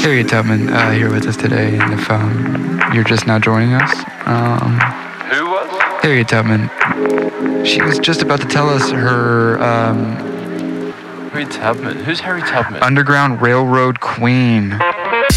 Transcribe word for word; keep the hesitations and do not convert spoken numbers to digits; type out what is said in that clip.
Harriet Tubman uh, here with us today, and if um, you're just now joining us, um, who was? Harriet Tubman. She was just about to tell us her um, Harriet Tubman. Who's Harriet Tubman? Underground Railroad Queen.